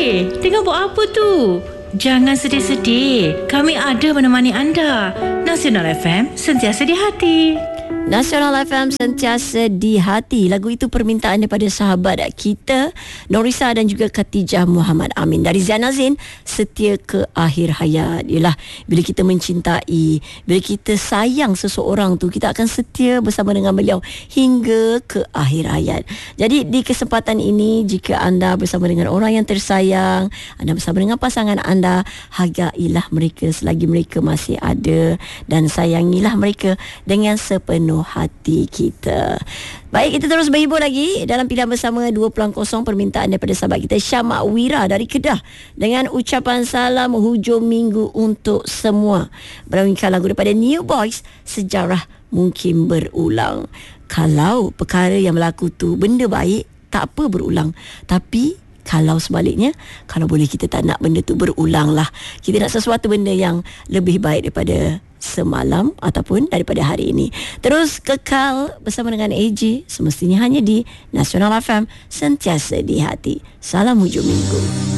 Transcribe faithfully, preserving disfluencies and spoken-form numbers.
Eh, tengah buat apa tu? Jangan sedih-sedih. Kami ada menemani anda. Nasional F M, sentiasa di hati. Nasional F M, sentiasa di hati. Lagu itu permintaan daripada sahabat kita Norisa dan juga Khatijah Muhammad Amin. Dari Zain Azin, Setia ke Akhir Hayat. Yalah, bila kita mencintai, bila kita sayang seseorang tu, kita akan setia bersama dengan beliau hingga ke akhir hayat. Jadi di kesempatan ini, jika anda bersama dengan orang yang tersayang, anda bersama dengan pasangan anda, hargailah mereka selagi mereka masih ada, dan sayangilah mereka dengan sepenuh hati kita. Baik, kita terus berhibur lagi dalam pilihan bersama dua peluang kosong permintaan daripada sahabat kita Syamak Wira dari Kedah dengan ucapan salam hujung minggu untuk semua. Berawingkan lagu daripada New Boys, Sejarah Mungkin Berulang. Kalau perkara yang berlaku tu benda baik, tak apa berulang. Tapi kalau sebaliknya, kalau boleh kita tak nak benda tu berulang lah. Kita nak sesuatu benda yang lebih baik daripada semalam ataupun daripada hari ini. Terus kekal bersama dengan A J, semestinya hanya di Nasional F M, sentiasa di hati. Salam hujung minggu.